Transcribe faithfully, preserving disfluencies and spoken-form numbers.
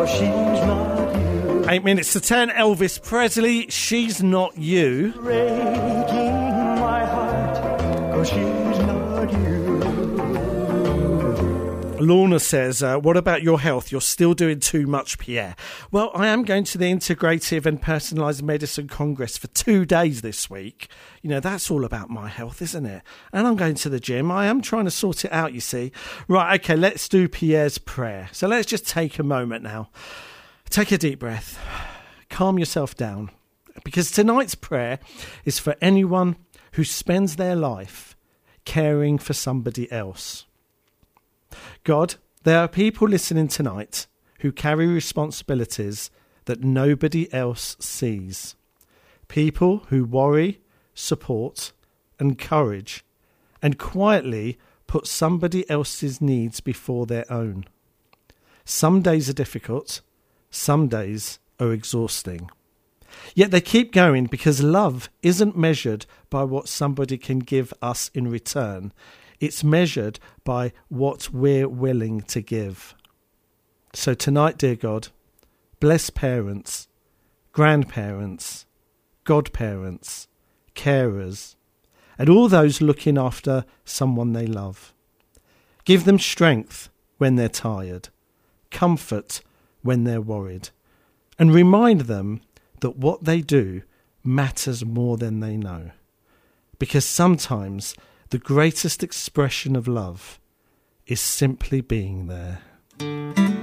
'cause she's not you. Eight minutes to ten, Elvis Presley, She's Not You. Breaking my heart, 'cause she's not you. Lorna says, uh, what about your health? You're still doing too much, Pierre. Well, I am going to the Integrative and Personalised Medicine Congress for two days this week. You know, that's all about my health, isn't it? And I'm going to the gym. I am trying to sort it out, you see. Right, okay, let's do Pierre's prayer. So let's just take a moment now. Take a deep breath. Calm yourself down. Because tonight's prayer is for anyone who spends their life caring for somebody else. God, there are people listening tonight who carry responsibilities that nobody else sees. People who worry, support, encourage, and quietly put somebody else's needs before their own. Some days are difficult, some days are exhausting. Yet they keep going because love isn't measured by what somebody can give us in return. It's measured by what we're willing to give. So tonight, dear God, bless parents, grandparents, godparents, carers, and all those looking after someone they love. Give them strength when they're tired, comfort when they're worried, and remind them that what they do matters more than they know. Because sometimes the greatest expression of love is simply being there.